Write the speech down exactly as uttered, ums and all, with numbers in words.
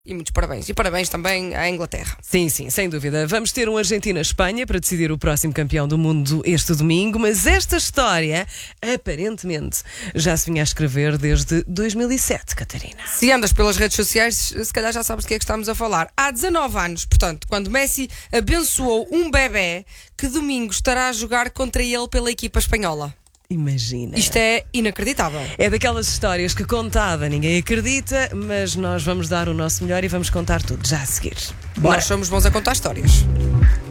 E muitos parabéns. E parabéns também à Inglaterra. Sim, sim, sem dúvida. Vamos ter um Argentina-Espanha para decidir o próximo campeão do mundo este domingo, mas esta história, aparentemente, já se vinha a escrever desde dois mil e sete, Catarina. Se andas pelas redes sociais, se calhar já sabes do que é que estamos a falar. Há dezanove anos, portanto, quando Messi abençoou um bebé que domingo estará a jogar contra ele pela equipa espanhola. Imagina. Isto é inacreditável. É daquelas histórias que contada ninguém acredita, mas nós vamos dar o nosso melhor e vamos contar tudo já a seguir. Bora. Nós somos bons a contar histórias.